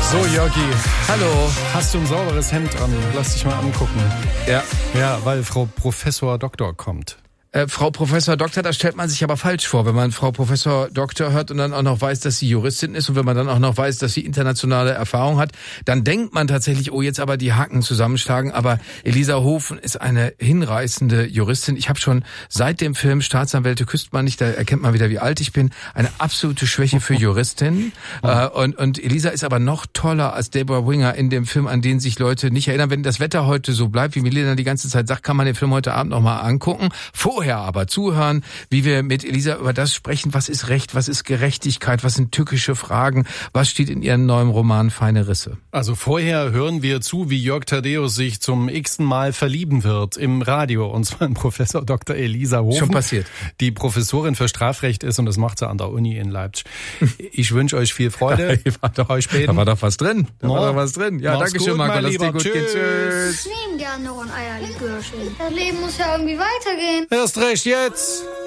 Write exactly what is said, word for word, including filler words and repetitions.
So, Jörgi, hallo, hast du ein sauberes Hemd an? Lass dich mal angucken. Ja. Ja, weil Frau Professor Doktor kommt. Äh, Frau Professor Doktor, da stellt man sich aber falsch vor, wenn man Frau Professor Doktor hört und dann auch noch weiß, dass sie Juristin ist und wenn man dann auch noch weiß, dass sie internationale Erfahrung hat, dann denkt man tatsächlich, oh, jetzt aber die Haken zusammenschlagen. Aber Elisa Hofen ist eine hinreißende Juristin. Ich habe schon seit dem Film Staatsanwälte küsst man nicht, da erkennt man wieder, wie alt ich bin, eine absolute Schwäche für Juristinnen. äh, und, und Elisa ist aber noch toller als Deborah Winger in dem Film, an den sich Leute nicht erinnern. Wenn das Wetter heute so bleibt, wie Milena die ganze Zeit sagt, kann man den Film heute Abend noch mal angucken. Vor Vorher aber zuhören, wie wir mit Elisa über das sprechen, was ist Recht, was ist Gerechtigkeit, was sind tückische Fragen, was steht in ihrem neuen Roman Feine Risse. Also vorher hören wir zu, wie Jörg Thaddeus sich zum x-ten Mal verlieben wird im Radio, und zwar in Professor Doktor Elisa Hofen. Schon passiert. Die Professorin für Strafrecht ist und das macht sie an der Uni in Leipzig. Ich wünsche euch viel Freude. Da war doch, da war doch was drin. Da no. war doch was drin. Ja, danke schön, Marco. Lass dir gut gehen. Tschüss. Ich nehme gerne noch ein Eierlikörchen. Das Leben muss ja irgendwie weitergehen. Erst recht jetzt.